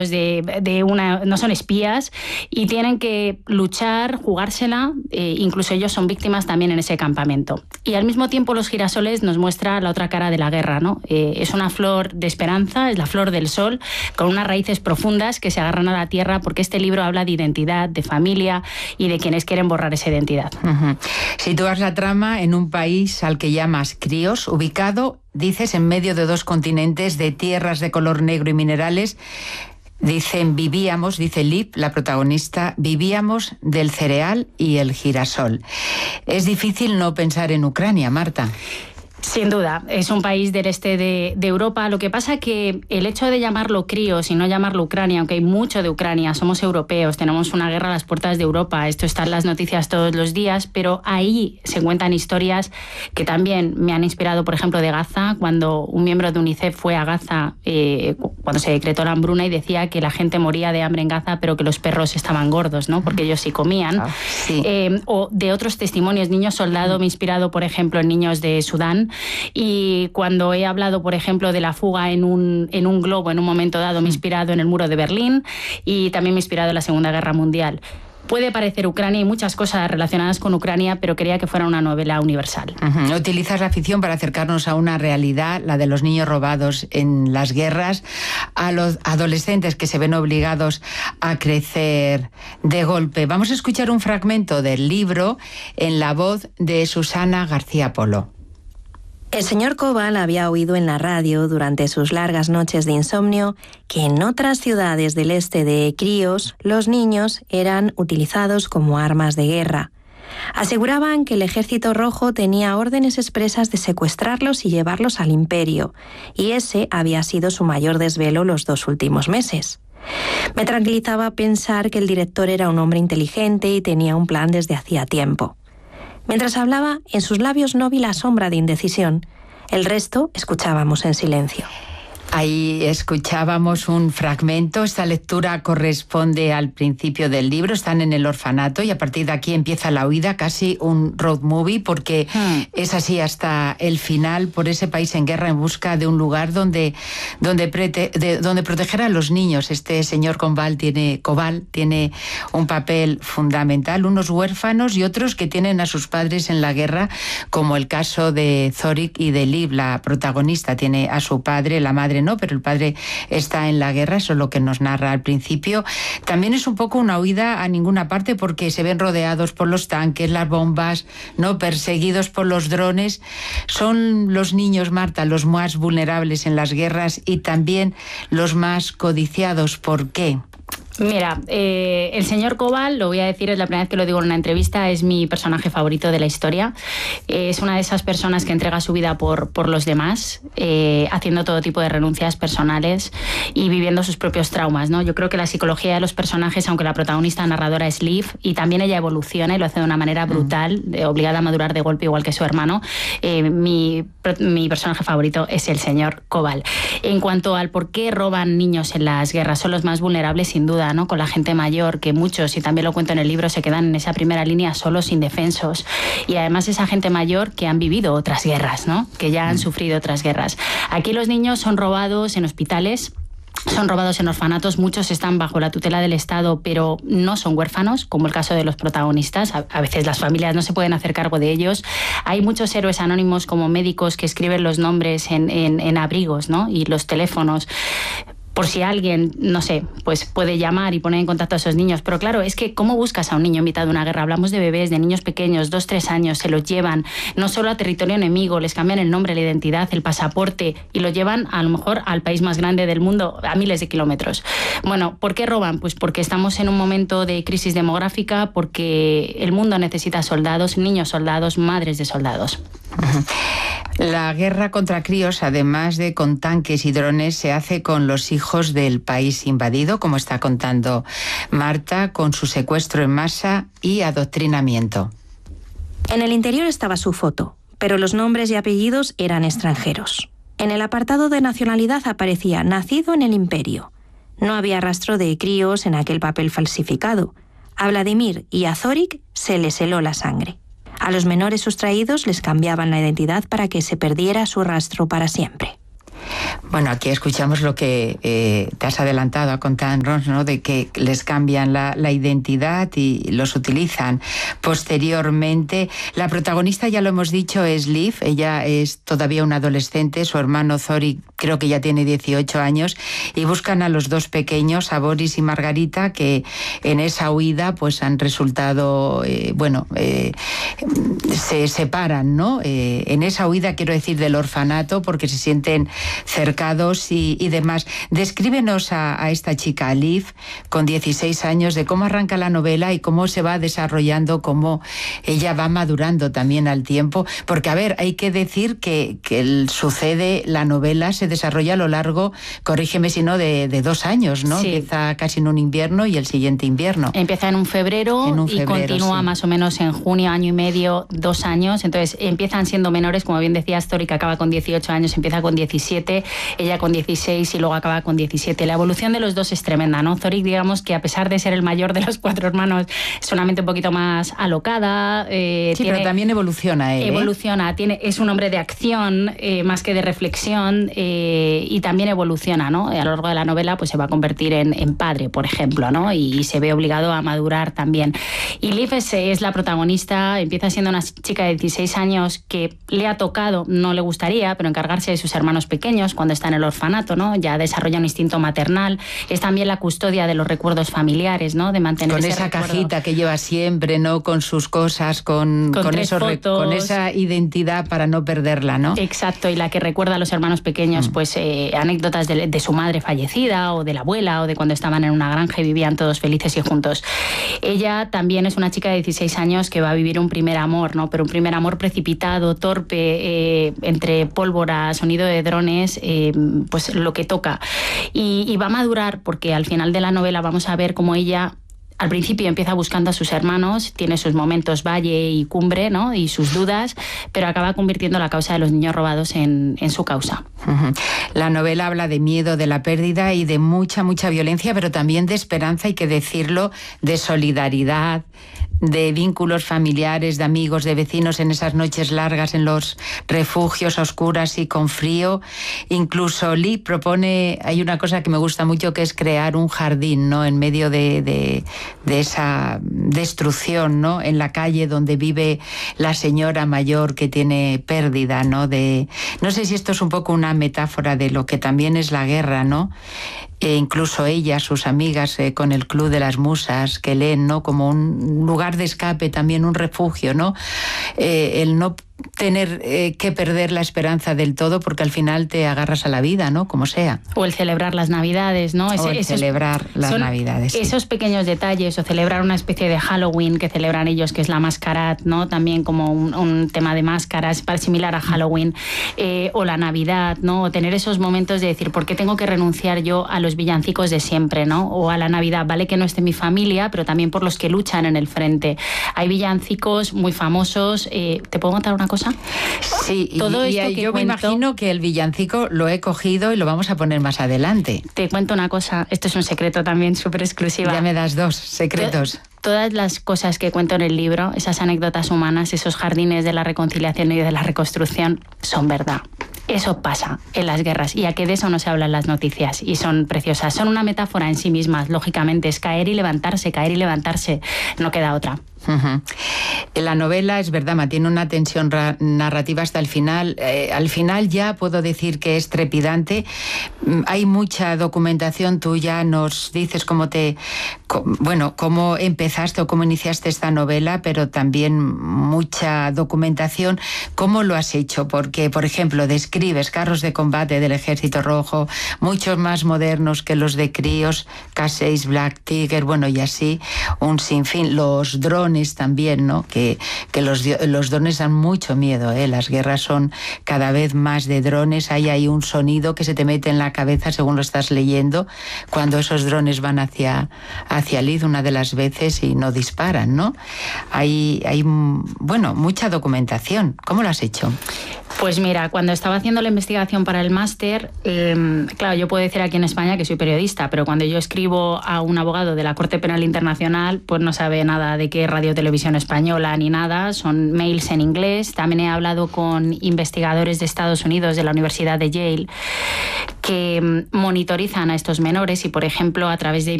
no son espías y tienen que luchar, jugársela, incluso ellos son víctimas también en ese campamento. Y al mismo tiempo Los girasoles nos muestra la otra cara de la guerra, ¿no? Es una flor de esperanza, es la flor del sol, con unas raíces profundas que se agarran a la tierra, porque este libro habla de identidad, de familia y de quienes quieren borrar esa identidad. Sitúas la trama en un país al que llamas Críos, ubicado, dices, en medio de 2 continentes, de tierras de color negro y minerales. Dice Liv, la protagonista, vivíamos del cereal y el girasol. Es difícil no pensar en Ucrania, Marta. Sin duda, es un país del este de Europa. Lo que pasa que el hecho de llamarlo Críos y no llamarlo Ucrania, aunque hay mucho de Ucrania, somos europeos, tenemos una guerra a las puertas de Europa, esto está en las noticias todos los días, pero ahí se cuentan historias que también me han inspirado, por ejemplo, de Gaza, cuando un miembro de UNICEF fue a Gaza, cuando se decretó la hambruna, y decía que la gente moría de hambre en Gaza, pero que los perros estaban gordos, ¿no? Porque ellos sí comían. Sí. O de otros testimonios, niños soldado, me he inspirado, por ejemplo, en niños de Sudán. Y cuando he hablado, por ejemplo, de la fuga en un globo en un momento dado, me he inspirado en el muro de Berlín y también me he inspirado en la Segunda Guerra Mundial. Puede parecer Ucrania y muchas cosas relacionadas con Ucrania, pero quería que fuera una novela universal. Utilizas la ficción para acercarnos a una realidad, la de los niños robados en las guerras, a los adolescentes que se ven obligados a crecer de golpe. Vamos a escuchar un fragmento del libro en la voz de Susana García Polo. El señor Koval había oído en la radio durante sus largas noches de insomnio que en otras ciudades del este de Críos los niños eran utilizados como armas de guerra. Aseguraban que el Ejército Rojo tenía órdenes expresas de secuestrarlos y llevarlos al Imperio, y ese había sido su mayor desvelo los 2 últimos meses. Me tranquilizaba pensar que el director era un hombre inteligente y tenía un plan desde hacía tiempo. Mientras hablaba, en sus labios no vi la sombra de indecisión. El resto escuchábamos en silencio. Ahí escuchábamos un fragmento. Esta lectura corresponde al principio del libro. Están en el orfanato y a partir de aquí empieza la huida, casi un road movie, porque es así hasta el final, por ese país en guerra en busca de un lugar donde proteger a los niños. Este señor Koval tiene un papel fundamental, unos huérfanos y otros que tienen a sus padres en la guerra, como el caso de Zorik y de Liv. La protagonista tiene a su padre, la madre no, pero el padre está en la guerra, eso es lo que nos narra al principio. También es un poco una huida a ninguna parte porque se ven rodeados por los tanques, las bombas, ¿no? Perseguidos por los drones. Son los niños, Marta, los más vulnerables en las guerras y también los más codiciados. ¿Por qué? Mira, el señor Koval, lo voy a decir, es la primera vez que lo digo en una entrevista, es mi personaje favorito de la historia. Es una de esas personas que entrega su vida por los demás, haciendo todo tipo de renuncias personales y viviendo sus propios traumas, ¿no? Yo creo que la psicología de los personajes, aunque la protagonista narradora es Liv, y también ella evoluciona y lo hace de una manera brutal, obligada a madurar de golpe igual que su hermano, mi personaje favorito es el señor Koval. En cuanto al por qué roban niños en las guerras, son los más vulnerables sin duda, ¿no? Con la gente mayor, que muchos, y también lo cuento en el libro, se quedan en esa primera línea solos, indefensos. Y además esa gente mayor que han vivido otras guerras, ¿no? Que ya han sufrido otras guerras. Aquí los niños son robados en hospitales, son robados en orfanatos, muchos están bajo la tutela del Estado, pero no son huérfanos, como el caso de los protagonistas. A veces las familias no se pueden hacer cargo de ellos. Hay muchos héroes anónimos como médicos que escriben los nombres en abrigos, ¿no? Y los teléfonos, por si alguien, no sé, pues puede llamar y poner en contacto a esos niños. Pero claro, es que ¿cómo buscas a un niño en mitad de una guerra? Hablamos de bebés, de niños pequeños, 2, 3 años, se los llevan no solo a territorio enemigo, les cambian el nombre, la identidad, el pasaporte y lo llevan a lo mejor al país más grande del mundo, a miles de kilómetros. Bueno, ¿por qué roban? Pues porque estamos en un momento de crisis demográfica, porque el mundo necesita soldados, niños soldados, madres de soldados. La guerra contra Críos, además de con tanques y drones, se hace con los hijos del país invadido, como está contando Marta, con su secuestro en masa y adoctrinamiento. En el interior estaba su foto, pero los nombres y apellidos eran extranjeros. En el apartado de nacionalidad aparecía nacido en el Imperio. No había rastro de Críos en aquel papel falsificado. A Vladimir y a Zorik se les heló la sangre. A los menores sustraídos les cambiaban la identidad para que se perdiera su rastro para siempre. Bueno, aquí escuchamos lo que te has adelantado a contarnos, ¿no? De que les cambian la identidad y los utilizan posteriormente. La protagonista, ya lo hemos dicho, es Liv. Ella es todavía una adolescente. Su hermano Zori creo que ya tiene 18 años y buscan a los dos pequeños, a Boris y Margarita, que en esa huida pues han resultado, se separan, ¿no? En esa huida, quiero decir, del orfanato, porque se sienten cercados y demás. Descríbenos a esta chica, Liv, con 16 años, de cómo arranca la novela y cómo se va desarrollando, cómo ella va madurando también al tiempo. Porque, a ver, hay que decir que la novela se desarrolla a lo largo, corrígeme si no, de 2 años, ¿no? Sí. Empieza casi en un invierno y el siguiente invierno. Empieza en un febrero y continúa sí. Más o menos en junio, año y medio, 2 años. Entonces empiezan siendo menores, como bien decía Zori, que acaba con 18 años, empieza con 17, ella con 16 y luego acaba con 17. La evolución de los dos es tremenda, ¿no? Zori, digamos que a pesar de ser el mayor de los 4 hermanos, es una mente un poquito más alocada. Pero también evoluciona él. Evoluciona, es un hombre de acción más que de reflexión y también evoluciona, ¿no? A lo largo de la novela pues se va a convertir en padre, por ejemplo, ¿no? Y se ve obligado a madurar también. Y Liv es la protagonista, empieza siendo una chica de 16 años que le ha tocado, no le gustaría, pero encargarse de sus hermanos pequeños cuando está en el orfanato, ¿no? Ya desarrolla un instinto maternal, es también la custodia de los recuerdos familiares, ¿no? De mantener con esa recuerdo. Cajita que lleva siempre, ¿no? Con sus cosas, con esa identidad para no perderla, ¿no? Exacto, y la que recuerda a los hermanos pequeños, pues anécdotas de su madre fallecida o de la abuela o de cuando estaban en una granja y vivían todos felices y juntos. Ella también es una chica de 16 años que va a vivir un primer amor, ¿no? Pero un primer amor precipitado, torpe, entre pólvora, sonido de drones, pues lo que toca. Y va a madurar porque al final de la novela vamos a ver cómo ella al principio empieza buscando a sus hermanos, tiene sus momentos valle y cumbre, ¿no? Y sus dudas, pero acaba convirtiendo la causa de los niños robados en su causa. La novela habla de miedo, de la pérdida y de mucha violencia, pero también de esperanza, hay que decirlo, de solidaridad, de vínculos familiares, de amigos, de vecinos en esas noches largas en los refugios a oscuras y con frío. Incluso Lee propone, hay una cosa que me gusta mucho, que es crear un jardín, ¿no? En medio de esa destrucción, ¿no? En la calle donde vive la señora mayor que tiene pérdida, ¿no? No sé si esto es un poco una metáfora de lo que también es la guerra, ¿no? Incluso ella, sus amigas con el Club de las Musas, que leen, ¿no? Como un lugar de escape, también un refugio, ¿no? El no tener que perder la esperanza del todo, porque al final te agarras a la vida, ¿no? Como sea. O el celebrar las Navidades, ¿no? Celebrar las Navidades. Sí. Esos pequeños detalles, o celebrar una especie de Halloween que celebran ellos, que es la mascarat, ¿no? También como un tema de máscaras similar a Halloween, o la Navidad, ¿no? O tener esos momentos de decir, ¿por qué tengo que renunciar yo a los villancicos de siempre, ¿no? O a la Navidad, vale que no esté mi familia, pero también por los que luchan en el frente. Hay villancicos muy famosos. ¿Te puedo contar una cosa? Sí, todo esto que yo me imagino que el villancico lo he cogido y lo vamos a poner más adelante. Te cuento una cosa, esto es un secreto también súper exclusiva. Ya me das 2 secretos. Todas las cosas que cuento en el libro, esas anécdotas humanas, esos jardines de la reconciliación y de la reconstrucción, son verdad. Eso pasa en las guerras, y a que de eso no se habla en las noticias, y son preciosas. Son una metáfora en sí mismas, lógicamente, es caer y levantarse, no queda otra. La novela, es verdad, mantiene una tensión narrativa hasta el final. Al final ya puedo decir que es trepidante. Hay mucha documentación. Tú ya nos dices cómo empezaste o cómo iniciaste esta novela, pero también mucha documentación. ¿Cómo lo has hecho? Porque, por ejemplo, describes carros de combate del Ejército Rojo, muchos más modernos que los de críos, K6, Black Tiger, y así, un sinfín. Los drones también, ¿no? Que los drones dan mucho miedo, ¿eh? Las guerras son cada vez más de drones. Hay un sonido que se te mete en la cabeza según lo estás leyendo, cuando esos drones van hacia Liz una de las veces y no disparan, ¿no? Hay mucha documentación. ¿Cómo lo has hecho? Pues mira, cuando estaba haciendo la investigación para el máster, claro, yo puedo decir aquí en España que soy periodista, pero cuando yo escribo a un abogado de la Corte Penal Internacional, pues no sabe nada de qué Radio Televisión Española ni nada, son mails en inglés. También he hablado con investigadores de Estados Unidos, de la Universidad de Yale, que monitorizan a estos menores y, por ejemplo, a través de